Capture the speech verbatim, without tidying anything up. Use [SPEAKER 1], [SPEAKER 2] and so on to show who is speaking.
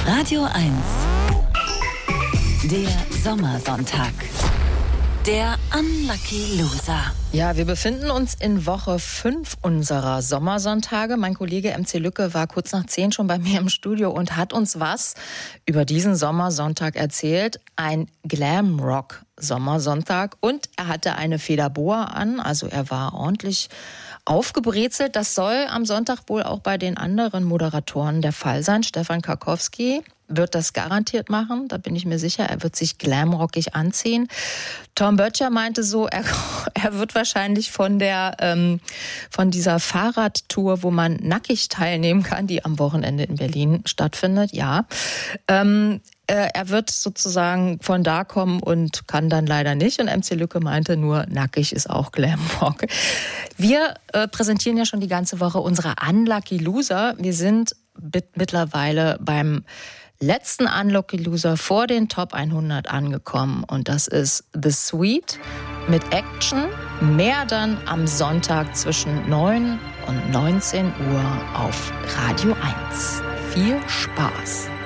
[SPEAKER 1] Radio eins. Der Sommersonntag. Der Unlucky Loser.
[SPEAKER 2] Ja, wir befinden uns in Woche fünf unserer Sommersonntage. Mein Kollege M C Lücke war kurz nach zehn schon bei mir im Studio und hat uns was über diesen Sommersonntag erzählt. Ein Glamrock-Sommersonntag. Und er hatte eine Federboa an, also er war ordentlich aufgebrezelt. Das soll am Sonntag wohl auch bei den anderen Moderatoren der Fall sein. Stefan Karkowski wird das garantiert machen, da bin ich mir sicher. Er wird sich glamrockig anziehen. Tom Böttcher meinte so, er, er wird wahrscheinlich von der ähm, von dieser Fahrradtour, wo man nackig teilnehmen kann, die am Wochenende in Berlin stattfindet, ja. Ähm, äh, er wird sozusagen von da kommen und kann dann leider nicht. Und M C Lücke meinte nur, nackig ist auch Glamrock. Wir äh, präsentieren ja schon die ganze Woche unsere Unlucky Loser. Wir sind mit, mittlerweile beim letzten Unlucky Loser vor den Top hundert angekommen. Und das ist The Sweet mit Action. Mehr dann am Sonntag zwischen neun und neunzehn Uhr auf Radio eins. Viel Spaß!